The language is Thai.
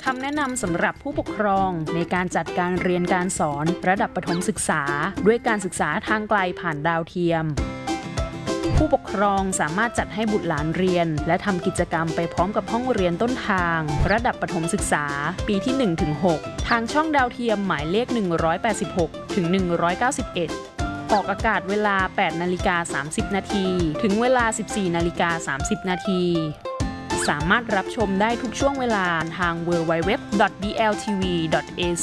คำแนะนำสำหรับผู้ปกครองในการจัดการเรียนการสอนระดับประถมศึกษาด้วยการศึกษาทางไกลผ่านดาวเทียมผู้ปกครองสามารถจัดให้บุตรหลานเรียนและทำกิจกรรมไปพร้อมกับห้องเรียนต้นทางระดับประถมศึกษาปีที่ 1-6 ทางช่องดาวเทียมหมายเลข 186 ถึง 191 ออกอากาศเวลา 8:30 น. ถึงเวลา 14:30 น. สามารถรับชมได้ทุกช่วงเวลาทาง www.dltv.ac